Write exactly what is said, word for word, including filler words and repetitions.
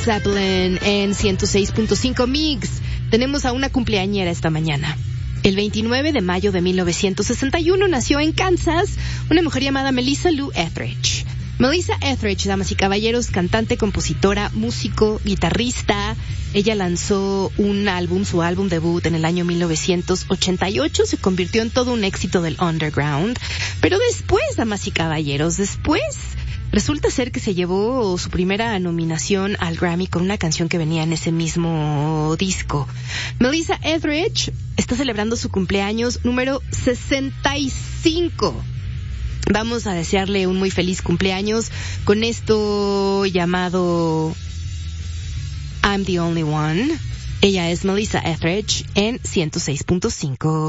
Zeppelin en ciento seis punto cinco Mix. Tenemos a una cumpleañera esta mañana. El veintinueve de mayo de mil novecientos sesenta y uno nació en Kansas una mujer llamada Melissa Lou Etheridge. Melissa Etheridge, damas y caballeros, cantante, compositora, músico, guitarrista. Ella lanzó un álbum, su álbum debut en el año mil novecientos ochenta y ocho. Se convirtió en todo un éxito del underground. Pero después, damas y caballeros, después resulta ser que se llevó su primera nominación al Grammy con una canción que venía en ese mismo disco. Melissa Etheridge está celebrando su cumpleaños número sesenta y cinco. Vamos a desearle un muy feliz cumpleaños con esto llamado I'm the Only One. Ella es Melissa Etheridge en ciento seis punto cinco.